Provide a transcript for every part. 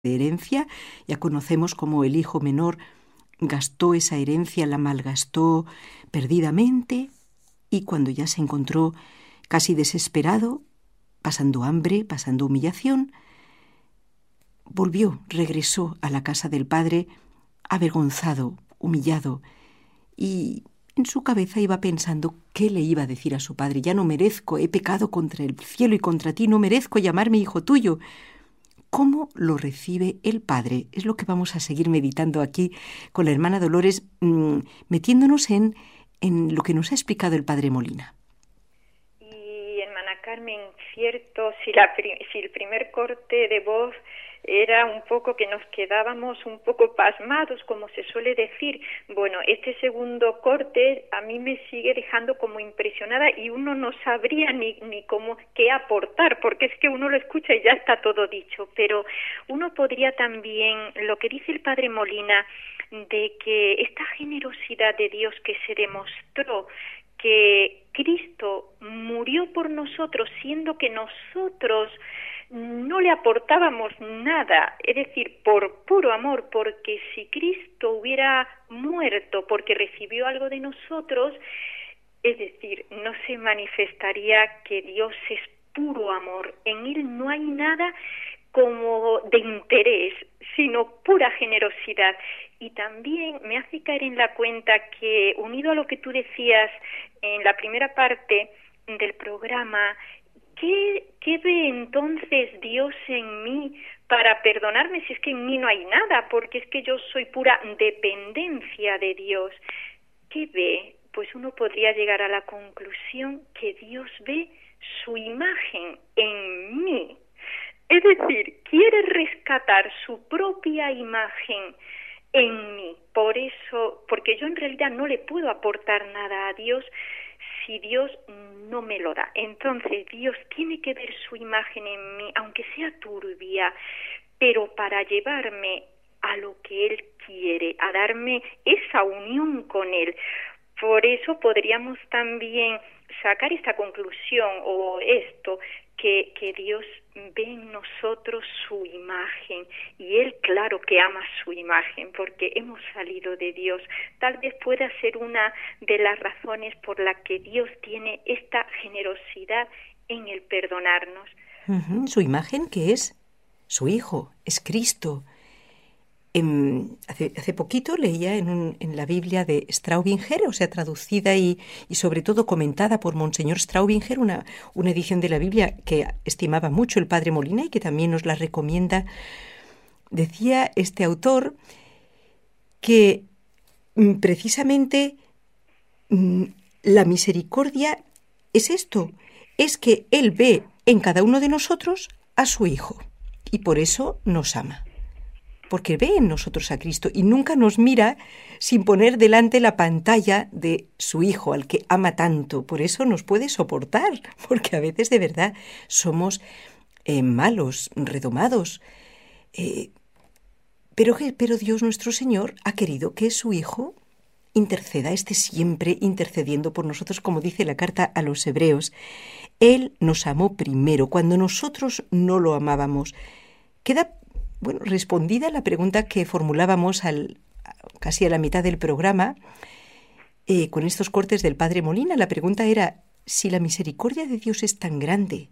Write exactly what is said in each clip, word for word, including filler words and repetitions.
de herencia. Ya conocemos cómo el hijo menor gastó esa herencia, la malgastó perdidamente, y cuando ya se encontró casi desesperado, pasando hambre, pasando humillación, volvió, regresó a la casa del padre, avergonzado, humillado, y en su cabeza iba pensando qué le iba a decir a su padre. Ya no merezco, he pecado contra el cielo y contra ti, no merezco llamarme hijo tuyo. ¿Cómo lo recibe el padre? Es lo que vamos a seguir meditando aquí con la hermana Dolores, mmm, metiéndonos en, en lo que nos ha explicado el padre Molina. Y hermana Carmen, cierto, si, la, si el primer corte de voz era un poco que nos quedábamos un poco pasmados, como se suele decir. Bueno, este segundo corte a mí me sigue dejando como impresionada y uno no sabría ni, ni cómo qué aportar, porque es que uno lo escucha y ya está todo dicho. Pero uno podría también, lo que dice el padre Molina, de que esta generosidad de Dios que se demostró, que Cristo murió por nosotros, siendo que nosotros no le aportábamos nada, es decir, por puro amor, porque si Cristo hubiera muerto porque recibió algo de nosotros, es decir, no se manifestaría que Dios es puro amor. En Él no hay nada como de interés, sino pura generosidad. Y también me hace caer en la cuenta que, unido a lo que tú decías en la primera parte del programa, ¿Qué, ¿Qué ve entonces Dios en mí para perdonarme si es que en mí no hay nada? Porque es que yo soy pura dependencia de Dios. ¿Qué ve? Pues uno podría llegar a la conclusión que Dios ve su imagen en mí. Es decir, quiere rescatar su propia imagen en mí. Por eso, porque yo en realidad no le puedo aportar nada a Dios si Dios no me lo da. Entonces Dios tiene que ver su imagen en mí, aunque sea turbia, pero para llevarme a lo que Él quiere, a darme esa unión con Él. Por eso podríamos también sacar esta conclusión o esto, que, que Dios ve en nosotros su imagen y Él claro que ama su imagen porque hemos salido de Dios. Tal vez pueda ser una de las razones por la que Dios tiene esta generosidad en el perdonarnos. Uh-huh. Su imagen, que es su Hijo, es Cristo. En, hace, hace poquito leía en, un, en la Biblia de Straubinger, o sea, traducida y, y sobre todo comentada por Monseñor Straubinger, una, una edición de la Biblia que estimaba mucho el padre Molina y que también nos la recomienda. Decía este autor que mm, precisamente mm, la misericordia es esto, es que Él ve en cada uno de nosotros a su Hijo y por eso nos ama. Porque ve en nosotros a Cristo y nunca nos mira sin poner delante la pantalla de su Hijo, al que ama tanto. Por eso nos puede soportar, porque a veces de verdad somos eh, malos, redomados. Eh, pero, pero Dios nuestro Señor ha querido que su Hijo interceda, esté siempre intercediendo por nosotros, como dice la carta a los Hebreos. Él nos amó primero, cuando nosotros no lo amábamos. Queda Bueno, respondida la pregunta que formulábamos al, casi a la mitad del programa, eh, con estos cortes del padre Molina, la pregunta era si la misericordia de Dios es tan grande,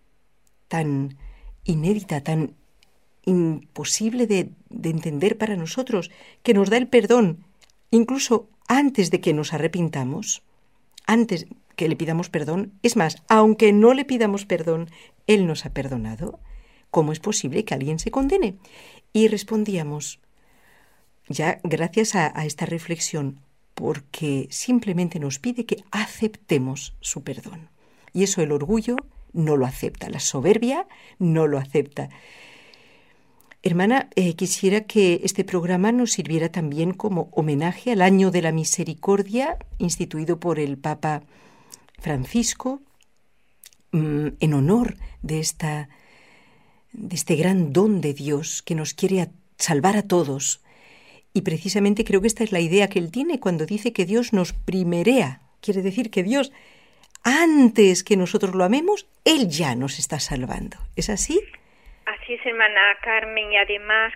tan inédita, tan imposible de, de entender para nosotros, que nos da el perdón, incluso antes de que nos arrepintamos, antes que le pidamos perdón. Es más, aunque no le pidamos perdón, Él nos ha perdonado. ¿Cómo es posible que alguien se condene? Y respondíamos, ya gracias a, a esta reflexión, porque simplemente nos pide que aceptemos su perdón. Y eso el orgullo no lo acepta, la soberbia no lo acepta. Hermana, eh, quisiera que este programa nos sirviera también como homenaje al Año de la Misericordia, instituido por el Papa Francisco, mmm, en honor de esta de este gran don de Dios que nos quiere a salvar a todos. Y precisamente creo que esta es la idea que él tiene cuando dice que Dios nos primerea. Quiere decir que Dios, antes que nosotros lo amemos, Él ya nos está salvando. ¿Es así? Así Sí, hermana Carmen, y además